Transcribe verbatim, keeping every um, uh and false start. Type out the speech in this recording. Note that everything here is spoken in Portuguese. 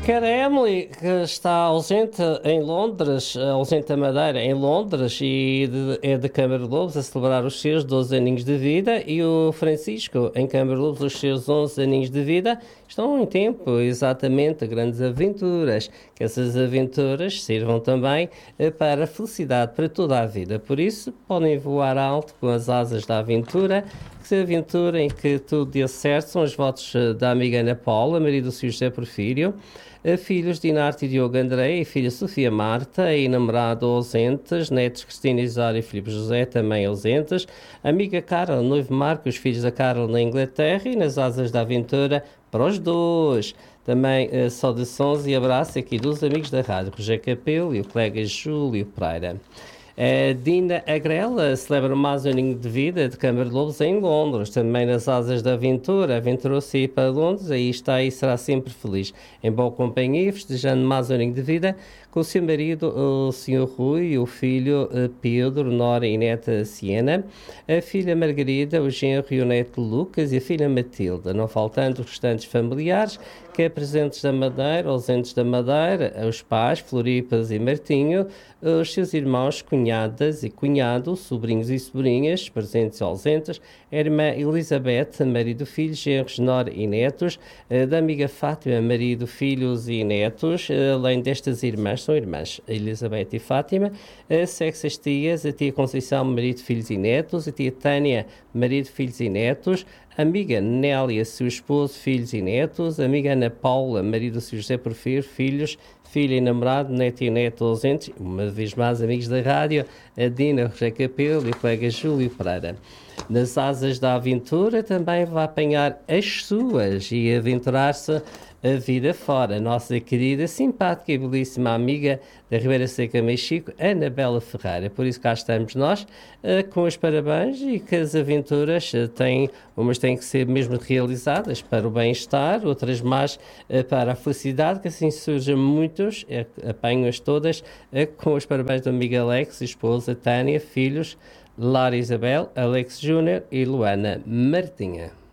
Quer a Emily, que está ausente em Londres, ausente da Madeira, em Londres, e de, é de Câmara de Lobos, a celebrar os seus doze aninhos de vida, e o Francisco, em Câmara de Lobos, os seus onze aninhos de vida, estão em tempo, exatamente, de grandes aventuras, que essas aventuras sirvam também eh, para a felicidade para toda a vida. Por isso, podem voar alto com as asas da aventura, que se aventura em que tudo dê certo. São os votos eh, da amiga Ana Paula, marido do senhor José Porfírio, eh, filhos Dinarte e Diogo André, e filha Sofia Marta, e namorado ausentes, netos Cristina Isário e Filipe José, também ausentes, amiga Carol, noivo Marco, os filhos da Carol na Inglaterra, e nas asas da aventura para os dois. Também uh, saudações e abraço aqui dos amigos da rádio, Rogério Capelo e o colega Júlio Pereira. A Dina Agrela celebra mais um aninho de vida de Câmara de Lobos em Londres, também nas asas da aventura. Aventurou-se a ir para Londres, aí está e será sempre feliz. Em boa companhia, festejando mais um aninho de vida com o seu marido, o senhor Rui, o filho Pedro, nora e neta Siena, a filha Margarida, o genro e o neto Lucas e a filha Matilda, não faltando os restantes familiares, que é presentes da Madeira, ausentes da Madeira, os pais, Floripas e Martinho, os seus irmãos, cunhadas e cunhado, sobrinhos e sobrinhas, presentes e ausentes, a irmã Elizabeth, marido, filhos, genros, nora e netos, da amiga Fátima, marido, filhos e netos, além destas irmãs, são irmãs, Elizabeth e Fátima, a sexas tias, a tia Conceição, marido, filhos e netos, a tia Tânia, marido, filhos e netos, amiga Nélia, seu esposo, filhos e netos, amiga Ana Paula, marido do seu José Porfírio, filhos, filha e namorado, neto e neto ausentes, uma vez mais amigos da rádio, a Dina, Rogério Capelo e o colega Júlio Pereira. Nas asas da aventura também vai apanhar as suas e aventurar-se a vida fora. Nossa querida, simpática e belíssima amiga da Ribeira Seca Mexico, Anabela Ferreira. Por isso cá estamos nós, uh, com os parabéns, e que as aventuras uh, têm, umas têm que ser mesmo realizadas para o bem-estar, outras mais uh, para a felicidade, que assim surjam muitos, uh, apanho-as todas, uh, com os parabéns do amigo Alex, esposa Tânia, filhos Lara Isabel, Alex Júnior e Luana Martinha.